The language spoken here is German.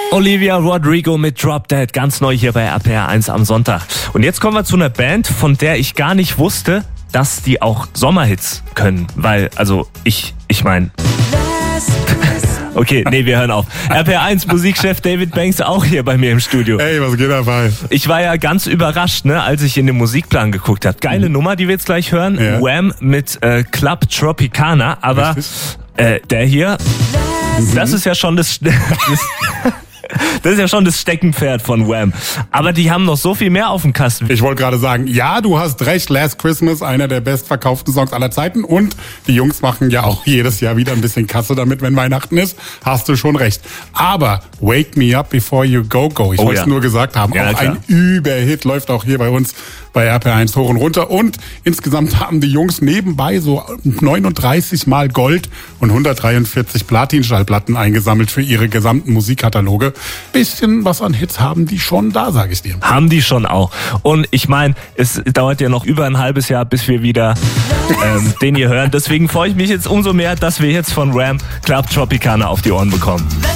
Olivia Rodrigo mit Drop Dead, ganz neu hier bei RPR 1 am Sonntag. Und jetzt kommen wir zu einer Band, von der ich gar nicht wusste, dass die auch Sommerhits können. Weil, also, ich meine... Okay, nee, wir hören auf. RPR 1 Musikchef David Banks auch hier bei mir im Studio. Hey, was geht dabei? Ich war ja ganz überrascht, ne, als ich in den Musikplan geguckt habe. Geile Nummer, die wir jetzt gleich hören. Ja. Wham mit Club Tropicana. Aber der hier, das ist ja schon das ist ja schon das Steckenpferd von Wham. Aber die haben noch so viel mehr auf dem Kasten. Ich wollte gerade sagen, ja, du hast recht, Last Christmas, einer der bestverkauften Songs aller Zeiten. Und die Jungs machen ja auch jedes Jahr wieder ein bisschen Kasse damit, wenn Weihnachten ist. Hast du schon recht. Aber Wake Me Up Before You Go Go, ich wollte es nur gesagt haben, ja, auch klar. ein Überhit, läuft auch hier bei uns bei RPR1 hoch und runter. Und insgesamt haben die Jungs nebenbei so 39 Mal Gold und 143 Platin-Schallplatten eingesammelt für ihre gesamten Musikkataloge. Bisschen was an Hits haben die schon da, sage ich dir. Haben die schon auch. Und ich meine, es dauert ja noch über ein halbes Jahr, bis wir wieder den hier hören. Deswegen freue ich mich jetzt umso mehr, dass wir jetzt von Wham Club Tropicana auf die Ohren bekommen.